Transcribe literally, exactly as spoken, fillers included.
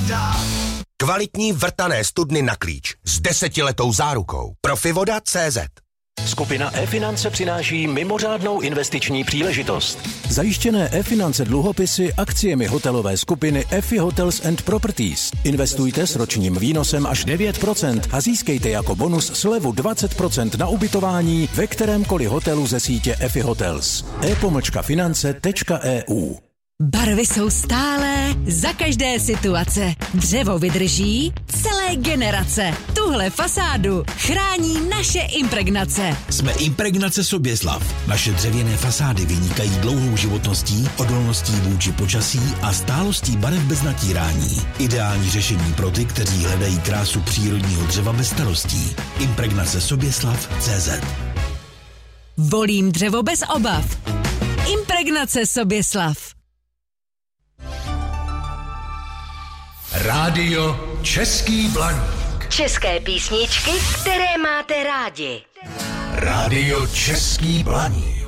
voda. Kvalitní vrtané studny na klíč s desetiletou zárukou. Profivoda tečka cé zet. Skupina e-finance přináší mimořádnou investiční příležitost. Zajištěné e-finance dluhopisy akciemi hotelové skupiny Efi Hotels and Properties. Investujte s ročním výnosem až devět procent a získejte jako bonus slevu dvacet procent na ubytování ve kterémkoliv hotelu ze sítě Efi Hotels. e-pomlčka finance tečka e u. Barvy jsou stálé za každé situace. Dřevo vydrží celé generace. Tuhle fasádu chrání naše impregnace. Jsme Impregnace Soběslav. Naše dřevěné fasády vynikají dlouhou životností, odolností vůči počasí a stálostí barev bez natírání. Ideální řešení pro ty, kteří hledají krásu přírodního dřeva bez starostí. Impregnace Soběslav tečka cé zet. Volím dřevo bez obav. Impregnace Soběslav. Rádio Český Blaník. České písničky, které máte rádi. Rádio Český Blaník.